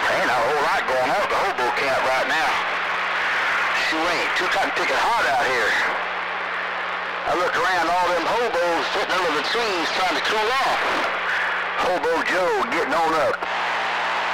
Ain't a whole lot going on at the hobo camp right now. Shoot, ain't too cotton picking hard out here. I look around, all them hobos sitting under the trees trying to cool off. Hobo Joe getting on up.